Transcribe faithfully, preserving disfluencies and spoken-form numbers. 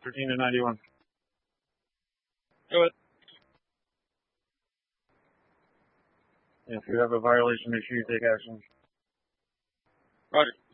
thirteen to ninety-one. Go ahead. If you have a violation, make sure you take action. Roger.